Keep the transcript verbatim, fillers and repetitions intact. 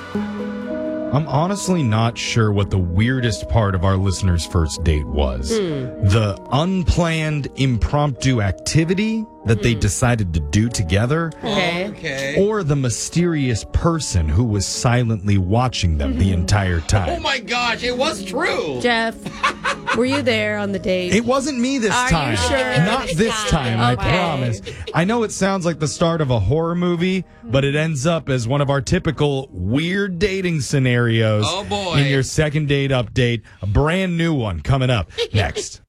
I'm honestly not sure what the weirdest part of our listener's first date was. Hmm. The unplanned impromptu activity that they decided to do together. Okay. Okay. Or the mysterious person who was silently watching them the entire time. Oh my gosh, it was true. Jeff, were you there on the date? It wasn't me this Are you time. sure? Not this time, I Okay. promise. I know it sounds like the start of a horror movie, but it ends up as one of our typical weird dating scenarios. Oh, boy. In your second date update, a brand new one coming up next.